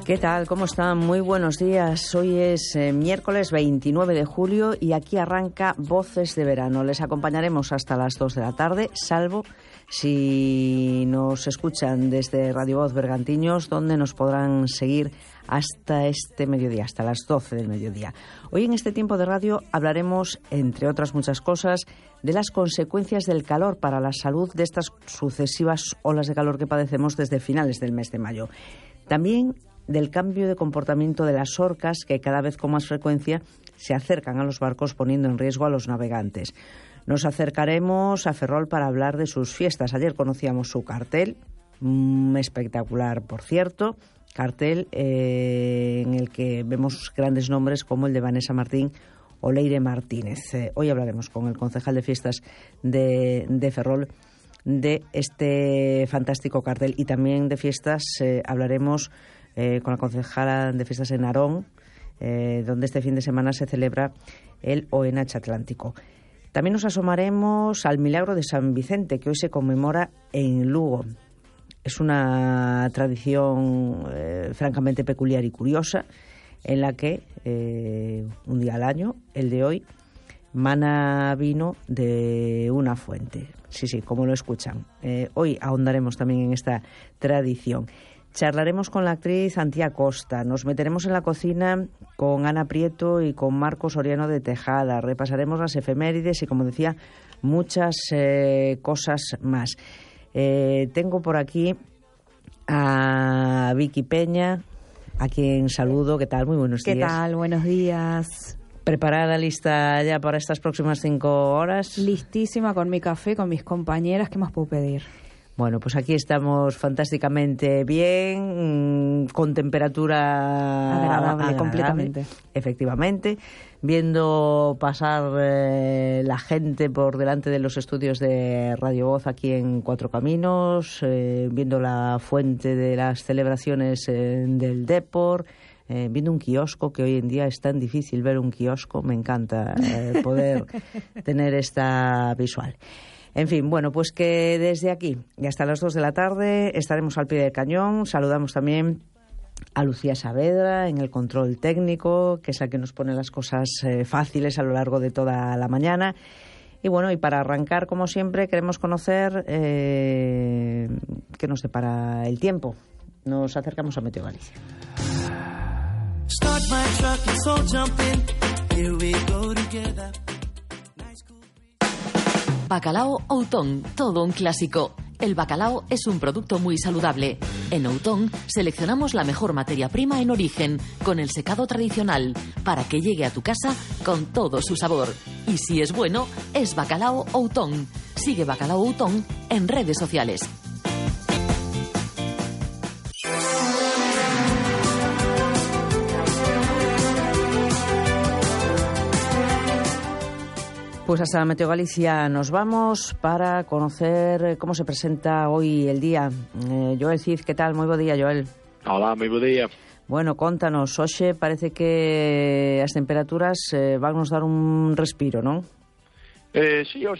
¿Qué tal? ¿Cómo están? Muy buenos días. Hoy es miércoles 29 de julio y aquí arranca Voces de Verano. Les acompañaremos hasta las 2 de la tarde, salvo si nos escuchan desde Radio Voz Bergantiños, donde nos podrán seguir hasta este mediodía, hasta las 12 del mediodía. Hoy en este tiempo de radio hablaremos, entre otras muchas cosas, de las consecuencias del calor para la salud de estas sucesivas olas de calor que padecemos desde finales del mes de mayo. También del cambio de comportamiento de las orcas que cada vez con más frecuencia se acercan a los barcos poniendo en riesgo a los navegantes. Nos acercaremos a Ferrol para hablar de sus fiestas. Ayer conocíamos su cartel, espectacular por cierto, cartel en el que vemos grandes nombres como el de Vanessa Martín o Leire Martínez. Hoy hablaremos con el concejal de fiestas de Ferrol de este fantástico cartel, y también de fiestas hablaremos con la concejala de fiestas en Narón, donde este fin de semana se celebra el ONH Atlántico. También nos asomaremos al Milagro de San Vicente, que hoy se conmemora en Lugo. Es una tradición francamente peculiar y curiosa, en la que un día al año, el de hoy, mana vino de una fuente. Sí, como lo escuchan. Hoy ahondaremos también en esta tradición. Charlaremos con la actriz Antía Costa, nos meteremos en la cocina con Ana Prieto y con Marcos Soriano de Tejada, repasaremos las efemérides y, como decía, muchas cosas más. Tengo por aquí a Vicky Peña, a quien saludo. ¿Qué tal? Muy buenos días. ¿Qué tal? Buenos días. ¿Preparada, lista ya para estas próximas 5 horas? Listísima, con mi café, con mis compañeras. ¿Qué más puedo pedir? Bueno, pues aquí estamos fantásticamente bien, con temperatura agradable, completamente. Efectivamente, viendo pasar la gente por delante de los estudios de Radio Voz aquí en Cuatro Caminos, viendo la fuente de las celebraciones del Depor, viendo un kiosco, que hoy en día es tan difícil ver un kiosco. Me encanta poder tener esta visual. En fin, bueno, pues que desde aquí y hasta las 2 de la tarde estaremos al pie del cañón. Saludamos también a Lucía Saavedra en el control técnico, que es la que nos pone las cosas fáciles a lo largo de toda la mañana. Y bueno, y para arrancar, como siempre, queremos conocer qué nos depara el tiempo. Nos acercamos a Meteo Galicia. Bacalao Outón, todo un clásico. El bacalao es un producto muy saludable. En Outón seleccionamos la mejor materia prima en origen, con el secado tradicional, para que llegue a tu casa con todo su sabor. Y si es bueno, es Bacalao Outón. Sigue Bacalao Outón en redes sociales. Pues hasta Meteo Galicia nos vamos para conocer cómo se presenta hoy el día. Joel Cid, ¿qué tal? Muy buen día, Joel. Hola, moi bo día. Bueno, contanos, hoxe parece que as temperaturas van nos dar un respiro, non? Sí, hoxe